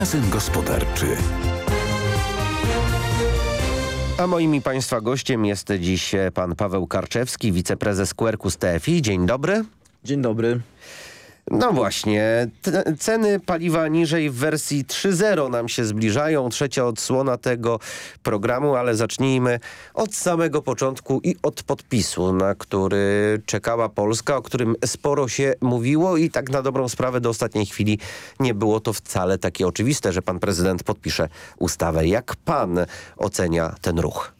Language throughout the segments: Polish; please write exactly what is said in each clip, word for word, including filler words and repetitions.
Magazyn gospodarczy. A moim i Państwa gościem jest dziś pan Paweł Karczewski, wiceprezes Quercus T F I. Dzień dobry. Dzień dobry. No właśnie, te, ceny paliwa niżej w wersji trzy zero nam się zbliżają. Trzecia odsłona tego programu, ale zacznijmy od samego początku i od podpisu, na który czekała Polska, o którym sporo się mówiło i tak na dobrą sprawę do ostatniej chwili nie było to wcale takie oczywiste, że pan prezydent podpisze ustawę. Jak pan ocenia ten ruch?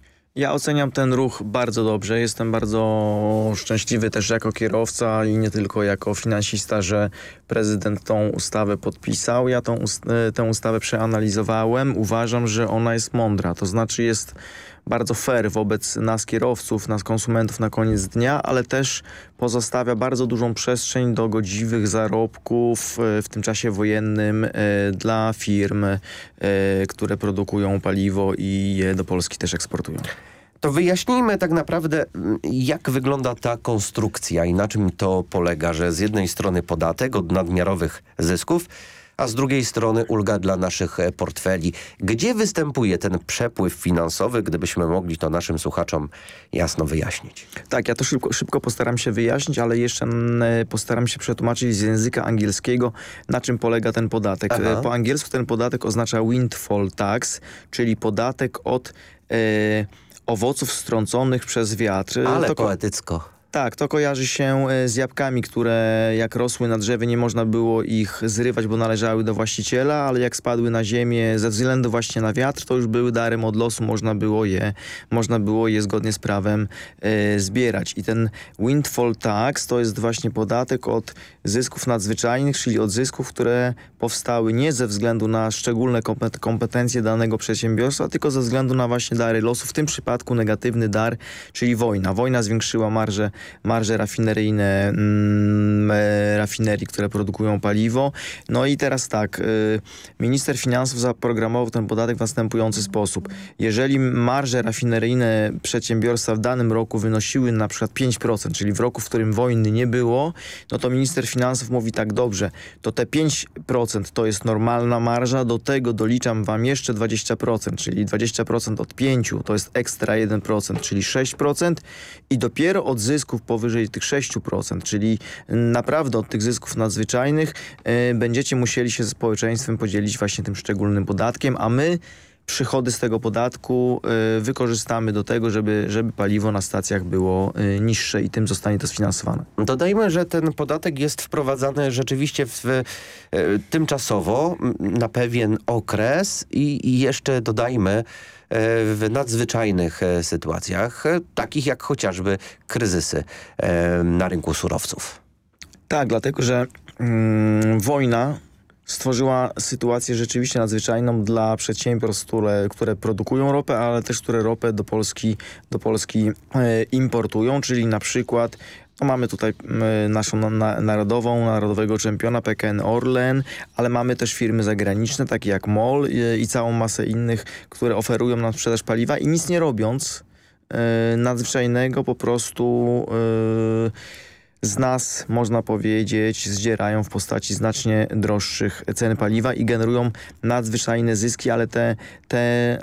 Ja oceniam ten ruch bardzo dobrze. Jestem bardzo szczęśliwy też jako kierowca i nie tylko jako finansista, że prezydent tą ustawę podpisał. Ja tą ust tę ustawę przeanalizowałem. Uważam, że ona jest mądra. To znaczy jest bardzo fair wobec nas kierowców, nas konsumentów na koniec dnia, ale też pozostawia bardzo dużą przestrzeń do godziwych zarobków w tym czasie wojennym dla firm, które produkują paliwo i je do Polski też eksportują. To wyjaśnijmy tak naprawdę, jak wygląda ta konstrukcja i na czym to polega, że z jednej strony podatek od nadmiarowych zysków, a z drugiej strony ulga dla naszych portfeli. Gdzie występuje ten przepływ finansowy, gdybyśmy mogli to naszym słuchaczom jasno wyjaśnić? Tak, ja to szybko, szybko postaram się wyjaśnić, ale jeszcze postaram się przetłumaczyć z języka angielskiego, na czym polega ten podatek. Aha. Po angielsku ten podatek oznacza windfall tax, czyli podatek od e, owoców strąconych przez wiatr. Ale to poetycko. Tak, to kojarzy się z jabłkami, które jak rosły na drzewie nie można było ich zrywać, bo należały do właściciela, ale jak spadły na ziemię ze względu właśnie na wiatr, to już były darem od losu, można było je, można było je zgodnie z prawem e, zbierać. I ten windfall tax to jest właśnie podatek od zysków nadzwyczajnych, czyli od zysków, które powstały nie ze względu na szczególne kompetencje danego przedsiębiorstwa, tylko ze względu na właśnie dary losu. W tym przypadku negatywny dar, czyli wojna. Wojna zwiększyła marżę marże rafineryjne mm, rafinerii, które produkują paliwo. No i teraz tak, y, minister finansów zaprogramował ten podatek w następujący sposób. Jeżeli marże rafineryjne przedsiębiorstwa w danym roku wynosiły na przykład pięć procent, czyli w roku, w którym wojny nie było, no to minister finansów mówi tak, dobrze, to te pięć procent to jest normalna marża, do tego doliczam wam jeszcze dwadzieścia procent, czyli dwadzieścia procent od pięciu to jest ekstra jeden procent, czyli sześć procent i dopiero od zysków powyżej tych sześć procent, czyli naprawdę od tych zysków nadzwyczajnych y, będziecie musieli się ze społeczeństwem podzielić właśnie tym szczególnym podatkiem, a my przychody z tego podatku y, wykorzystamy do tego, żeby, żeby paliwo na stacjach było y, niższe i tym zostanie to sfinansowane. Dodajmy, że ten podatek jest wprowadzany rzeczywiście w, y, tymczasowo na pewien okres i, i jeszcze dodajmy w nadzwyczajnych sytuacjach, takich jak chociażby kryzysy na rynku surowców. Tak, dlatego że mm, wojna stworzyła sytuację rzeczywiście nadzwyczajną dla przedsiębiorstw, które, które produkują ropę, ale też które ropę do Polski, do Polski e, importują, czyli na przykład no mamy tutaj y, naszą na, narodową, narodowego czempiona P K N Orlen, ale mamy też firmy zagraniczne, takie jak MOL y, i całą masę innych, które oferują nam sprzedaż paliwa i nic nie robiąc y, nadzwyczajnego po prostu y, z nas, można powiedzieć, zdzierają w postaci znacznie droższych cen paliwa i generują nadzwyczajne zyski, ale te, te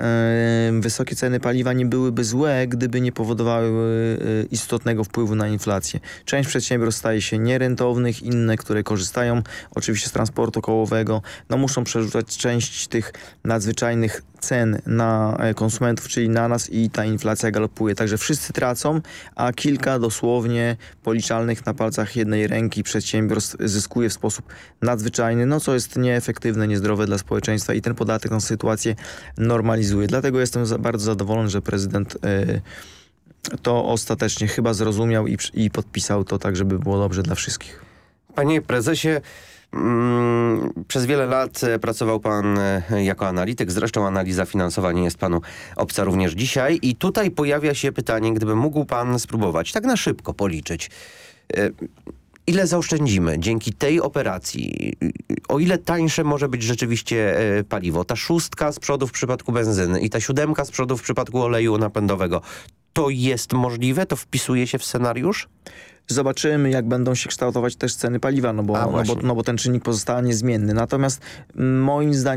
yy, wysokie ceny paliwa nie byłyby złe, gdyby nie powodowały yy, istotnego wpływu na inflację. Część przedsiębiorstw staje się nierentownych, inne, które korzystają oczywiście z transportu kołowego, no muszą przerzucać część tych nadzwyczajnych cen na konsumentów, czyli na nas i ta inflacja galopuje. Także wszyscy tracą, a kilka dosłownie policzalnych na palcach jednej ręki przedsiębiorstw zyskuje w sposób nadzwyczajny, no co jest nieefektywne, niezdrowe dla społeczeństwa i ten podatek tę sytuację normalizuje. Dlatego jestem za, bardzo zadowolony, że prezydent yy, to ostatecznie chyba zrozumiał i, i podpisał to tak, żeby było dobrze dla wszystkich. Panie prezesie, Mm, przez wiele lat pracował pan jako analityk, zresztą analiza finansowa nie jest panu obca również dzisiaj i tutaj pojawia się pytanie, gdyby mógł pan spróbować tak na szybko policzyć, ile zaoszczędzimy dzięki tej operacji, o ile tańsze może być rzeczywiście paliwo, ta szóstka z przodu w przypadku benzyny i ta siódemka z przodu w przypadku oleju napędowego, to jest możliwe? To wpisuje się w scenariusz? Zobaczymy, jak będą się kształtować też ceny paliwa, no bo, A, no bo, właśnie. no bo ten czynnik pozostała niezmienny. Natomiast mm, moim zdaniem